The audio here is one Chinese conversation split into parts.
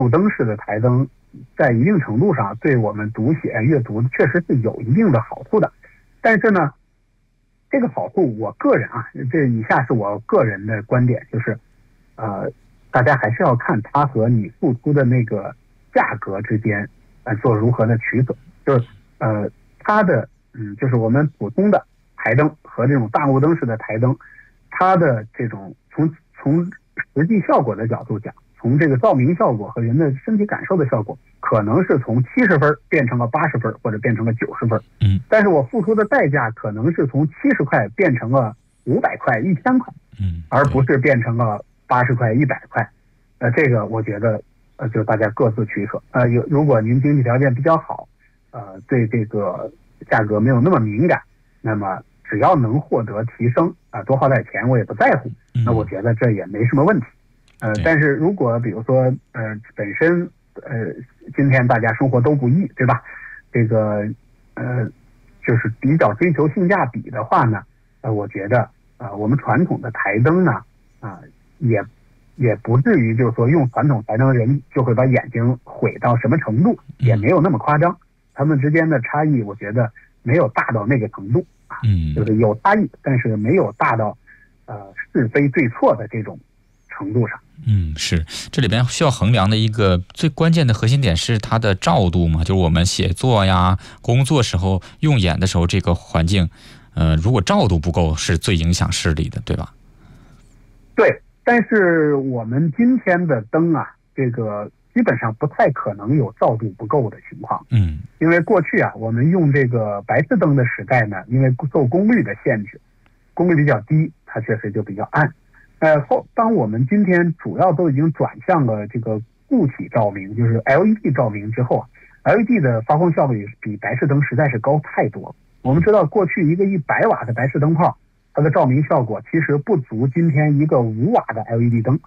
路灯式的台灯在一定程度上对我们读写阅读确实是有一定的好处的，但是呢，这个好处我个人这以下是我个人的观点，就是大家还是要看它和你付出的那个价格之间做如何的取舍，就是它的就是我们普通的台灯和这种大路灯式的台灯，它的这种从实际效果的角度讲，从这个照明效果和人的身体感受的效果，可能是从70分变成了80分，或者变成了90分。但是我付出的代价可能是从70块变成了500块、1000块，而不是变成了80块、100块。这个我觉得就大家各自取舍。如果您经济条件比较好，对这个价格没有那么敏感，那么只要能获得提升多花点钱我也不在乎，那我觉得这也没什么问题。但是如果比如说本身今天大家生活都不易，对吧？这个就是比较追求性价比的话呢，我觉得我们传统的台灯呢也不至于就是说用传统台灯人就会把眼睛毁到什么程度，也没有那么夸张。他们之间的差异我觉得没有大到那个程度就是有差异，但是没有大到是非对错的这种程度上。 是，这里边需要衡量的一个最关键的核心点是它的照度嘛，就是我们写作呀、工作时候用眼的时候，这个环境，如果照度不够，是最影响视力的，对吧？ 对，但是我们今天的灯这个基本上不太可能有照度不够的情况。因为过去我们用这个白炽灯的时代呢，因为受功率的限制，功率比较低，它确实就比较暗。当我们今天主要都已经转向了这个固体照明，就是 LED 照明之后LED 的发光效率比白炽灯实在是高太多了。我们知道过去一个100瓦的白炽灯泡，它的照明效果其实不足今天一个5瓦的 LED 灯。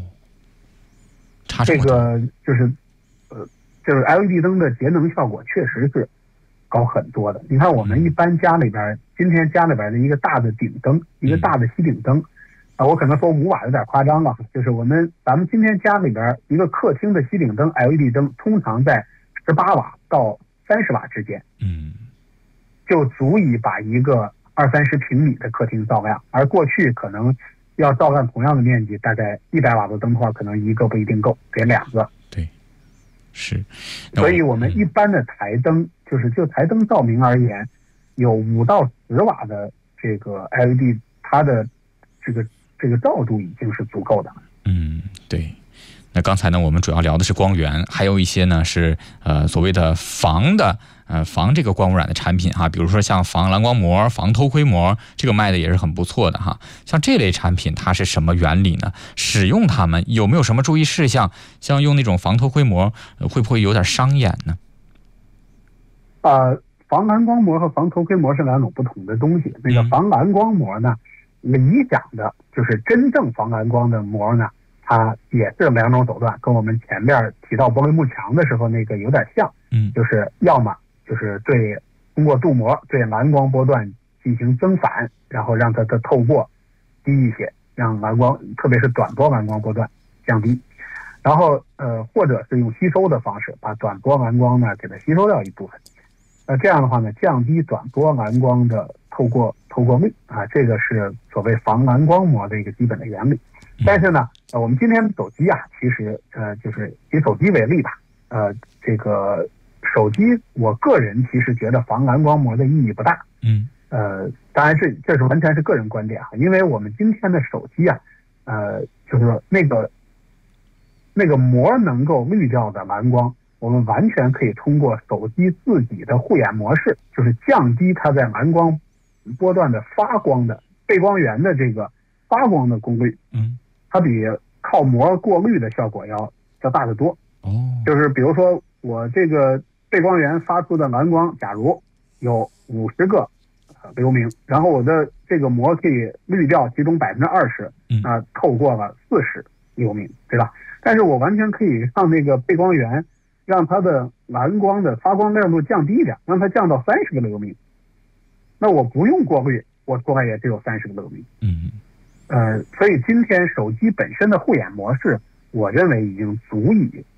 这个就是LED 灯的节能效果确实是高很多的。你看我们一般家里边，今天家里边的一个大的顶灯，一个大的吸顶灯我可能说5瓦有点夸张了，就是咱们今天家里边一个客厅的吸顶灯 LED 灯通常在18瓦到30瓦之间，就足以把一个20-30平米的客厅照亮。而过去可能要照亮同样的面积，大概100瓦的灯泡可能一个不一定够，得2个。 对，是。 所以我们一般的台灯，就台灯照明而言，有5到10瓦的这个 LED， 它的这个照度已经是足够的。 对。那刚才呢，我们主要聊的是光源，还有一些呢是所谓的防这个光污染的产品比如说像防蓝光膜、防偷窥膜，这个卖的也是很不错的像这类产品它是什么原理呢？使用它们有没有什么注意事项？像用那种防偷窥膜会不会有点伤眼呢？ 防蓝光膜和防偷窥膜是2种不同的东西。那个防蓝光膜呢，理想的就是真正防蓝光的膜呢，它也是2种手段，跟我们前面提到玻璃幕墙的时候那个有点像。就是要么就是通过镀膜对蓝光波段进行增反，然后让它的透过低一些，让蓝光特别是短波蓝光波段降低。然后或者是用吸收的方式把短波蓝光呢给它吸收掉一部分。这样的话呢，降低短波蓝光的透过率这个是所谓防蓝光膜的一个基本的原理。但是呢，我们今天的手机其实就是以手机为例吧，这个手机我个人其实觉得防蓝光膜的意义不大。当然这是完全是个人观点因为我们今天的手机就是那个膜能够滤掉的蓝光，我们完全可以通过手机自己的护眼模式，就是降低它在蓝光波段的发光的背光源的这个发光的功率。它比靠膜过滤的效果要大得多。就是比如说我这个背光源发出的蓝光，假如有50个流明，然后我的这个膜可以滤掉其中20%，透过了40流明，对吧？但是我完全可以让那个背光源让它的蓝光的发光亮度降低一点，让它降到30个流明，那我不用过滤，我出来也只有30个流明。所以今天手机本身的护眼模式，我认为已经足以